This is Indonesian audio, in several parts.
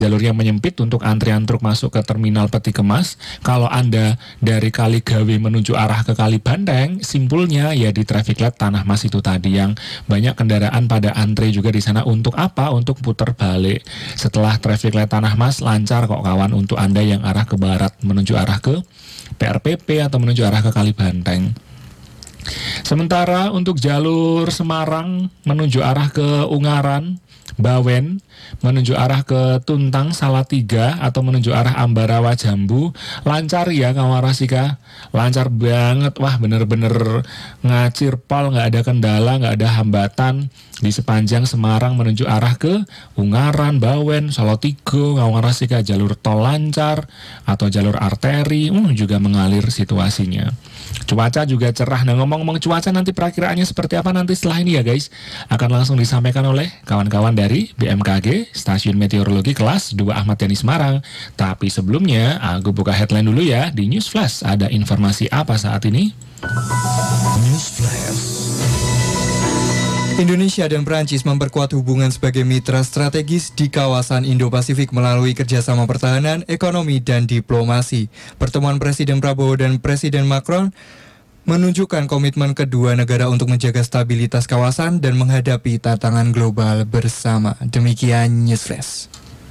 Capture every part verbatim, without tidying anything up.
jalur yang menyempit untuk antrian truk masuk ke terminal Peti Kemas. Kalau Anda dari Kaligawe menuju arah ke Kalibanteng, simpulnya ya di traffic light Tanah Mas itu tadi yang banyak kendaraan pada antre juga di sana. Untuk apa? Untuk putar balik. Setelah traffic light Tanah Mas lancar kok kawan untuk Anda yang arah ke barat menuju arah ke P R P P atau menuju arah ke Kalibanteng. Sementara untuk jalur Semarang menuju arah ke Ungaran, Bawen, menuju arah ke Tuntang, Salatiga, atau menuju arah Ambarawa, Jambu, lancar ya Kawarasika, lancar banget, wah bener-bener ngacir pol, nggak ada kendala, nggak ada hambatan di sepanjang Semarang menuju arah ke Ungaran, Bawen, Salatiga, Kawarasika, jalur tol lancar atau jalur arteri, uh, juga mengalir situasinya. Cuaca juga cerah. Nah ngomong-ngomong cuaca, nanti perakiraannya seperti apa nanti setelah ini ya guys, akan langsung disampaikan oleh kawan-kawan dari B M K G Stasiun Meteorologi Kelas dua Ahmad Yani Semarang. Tapi sebelumnya aku buka headline dulu ya di News Flash. Ada informasi apa saat ini? News Flash. Indonesia dan Perancis memperkuat hubungan sebagai mitra strategis di kawasan Indo-Pasifik melalui kerjasama pertahanan, ekonomi, dan diplomasi. Pertemuan Presiden Prabowo dan Presiden Macron menunjukkan komitmen kedua negara untuk menjaga stabilitas kawasan dan menghadapi tantangan global bersama. Demikian News Flash.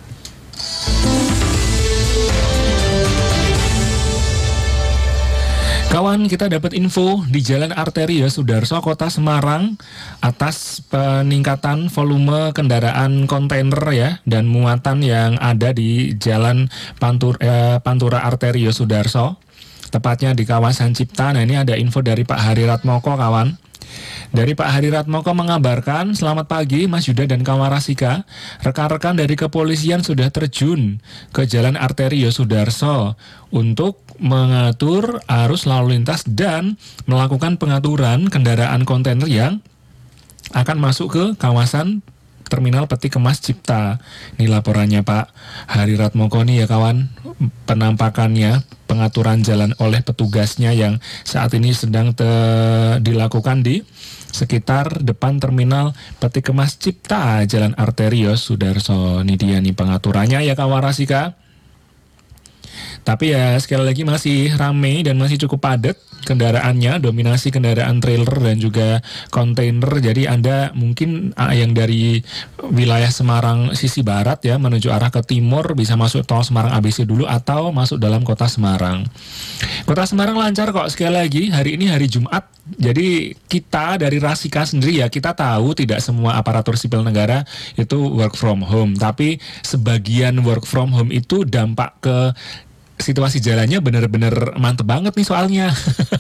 Kawan, kita dapat info di Jalan Arteri ya Sudarso, Kota Semarang, atas peningkatan volume kendaraan kontainer ya dan muatan yang ada di Jalan Pantura, eh, Pantura Arteri ya Sudarso, tepatnya di kawasan Cipta. Nah ini ada info dari Pak Hari Ratmoko kawan. Dari Pak Hari Ratmoko mengabarkan, selamat pagi Mas Yuda dan Kawarasika. Rekan-rekan dari kepolisian sudah terjun ke Jalan Arteri Yosudarso untuk mengatur arus lalu lintas dan melakukan pengaturan kendaraan kontainer yang akan masuk ke kawasan Terminal Peti Kemas Cipta. Ini laporannya Pak Hari Ratmoko nih ya kawan, penampakannya pengaturan jalan oleh petugasnya yang saat ini sedang te- dilakukan di sekitar depan Terminal Peti Kemas Cipta, Jalan Arterios Sudarso. Ini dia nih pengaturannya ya Kawarasika. Tapi ya sekali lagi masih ramai dan masih cukup padat kendaraannya, dominasi kendaraan trailer dan juga kontainer. Jadi Anda mungkin ah, yang dari wilayah Semarang sisi barat ya menuju arah ke timur bisa masuk tol Semarang A B C dulu atau masuk dalam kota Semarang. Kota Semarang lancar kok, sekali lagi hari ini hari Jumat. Jadi kita dari Rasika sendiri ya, kita tahu tidak semua aparatur sipil negara itu work from home, tapi sebagian work from home itu dampak ke situasi jalannya benar-benar mantep banget nih soalnya.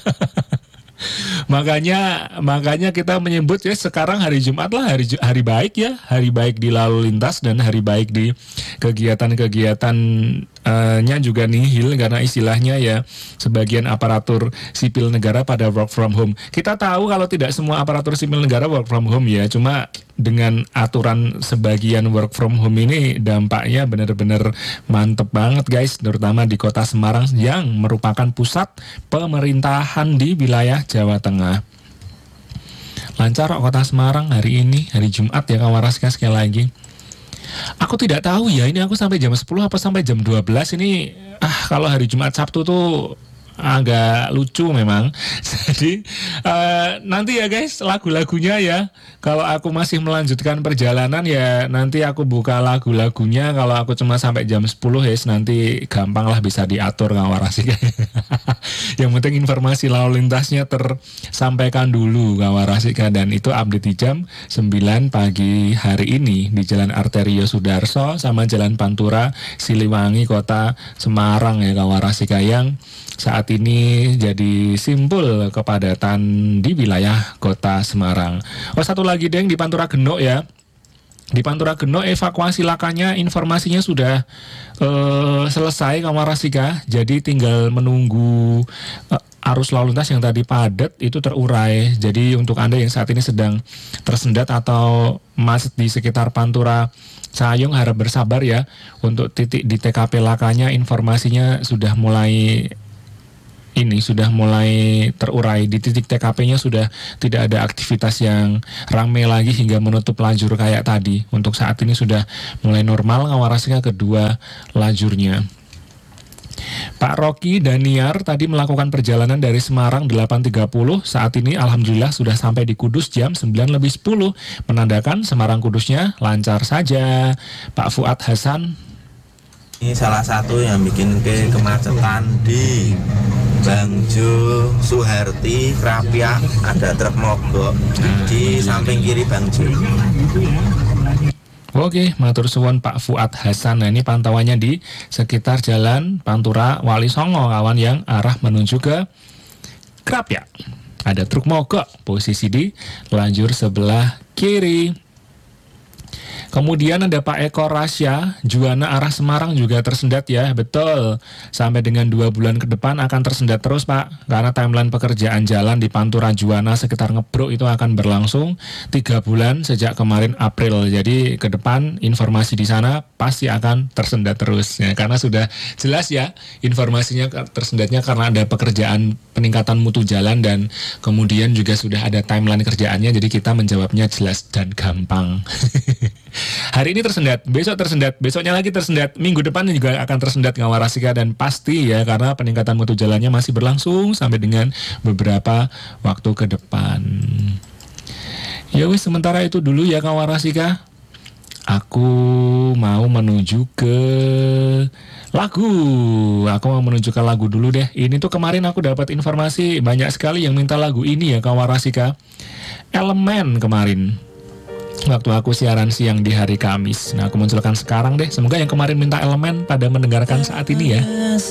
makanya makanya kita menyebut ya sekarang hari Jumat lah hari hari baik ya, hari baik di lalu lintas dan hari baik di kegiatan-kegiatannya juga nihil karena istilahnya ya sebagian aparatur sipil negara pada work from home. Kita tahu kalau tidak semua aparatur sipil negara work from home ya, cuma dengan aturan sebagian work from home ini dampaknya benar-benar mantep banget guys, terutama di kota Semarang yang merupakan pusat pemerintahan di wilayah Jawa Tengah. Lancar kota Semarang hari ini, hari Jumat ya Kawarasika sekali lagi. Aku tidak tahu ya, ini aku sampai jam sepuluh apa sampai jam dua belas ini. Ah, kalau hari Jumat Sabtu tuh agak lucu memang. Jadi uh, nanti ya guys lagu-lagunya ya, kalau aku masih melanjutkan perjalanan ya nanti aku buka lagu-lagunya. Kalau aku cuma sampai jam sepuluh ya nanti gampang lah bisa diatur Kawarasika. Yang penting informasi lalu lintasnya tersampaikan dulu Kawarasika, dan itu update di jam sembilan pagi hari ini di Jalan Arterio Sudarso sama Jalan Pantura Siliwangi Kota Semarang ya Kawarasika, yang saat ini jadi simpul kepadatan di wilayah kota Semarang. Oh satu lagi deng di Pantura Genuk ya. Di Pantura Genuk evakuasi lakanya informasinya sudah uh, selesai Kawarasika. Jadi tinggal menunggu uh, arus lalu lintas yang tadi padat itu terurai. Jadi untuk Anda yang saat ini sedang tersendat atau masih di sekitar Pantura Sayung harap bersabar ya. Untuk titik di T K P lakanya informasinya sudah mulai ini sudah mulai terurai. Di titik T K P-nya sudah tidak ada aktivitas yang ramai lagi hingga menutup lajur kayak tadi. Untuk saat ini sudah mulai normal ngawarasinya kedua lajurnya. Pak Rocky Daniar tadi melakukan perjalanan dari Semarang delapan tiga puluh. Saat ini alhamdulillah sudah sampai di Kudus jam sembilan lebih sepuluh. Menandakan Semarang Kudusnya lancar saja. Pak Fuad Hasan, ini salah satu yang bikin ke kemacetan di Bangjo Suharti Krapia, ada truk mogok di samping kiri Bangjo. Oke, matur suwun Pak Fuad Hasan. Nah, ini pantauannya di sekitar Jalan Pantura Wali Songo, kawan, yang arah menuju ke Krapia. Ada truk mogok, posisi di lajur sebelah kiri. Kemudian ada Pak Eko Rasya, Juwana arah Semarang juga tersendat ya, betul. Sampai dengan dua bulan ke depan akan tersendat terus Pak, karena timeline pekerjaan jalan di Pantura Juwana sekitar Ngebruk itu akan berlangsung tiga bulan sejak kemarin April. Jadi ke depan informasi di sana pasti akan tersendat terus ya, karena sudah jelas ya informasinya tersendatnya karena ada pekerjaan peningkatan mutu jalan dan kemudian juga sudah ada timeline kerjaannya, jadi kita menjawabnya jelas dan gampang. Hari ini tersendat, besok tersendat, besoknya lagi tersendat, minggu depan juga akan tersendat Ngawarasika, dan pasti ya karena peningkatan mutu jalannya masih berlangsung sampai dengan beberapa waktu ke depan. Ya wis, sementara itu dulu ya Ngawarasika. Aku mau menuju ke lagu. Aku mau menuju ke lagu dulu deh. Ini tuh kemarin aku dapat informasi banyak sekali yang minta lagu ini ya Ngawarasika. Elemen kemarin, waktu aku siaran siang di hari Kamis. Nah, aku munculkan sekarang deh. Semoga yang kemarin minta Elemen pada mendengarkan saat ini ya.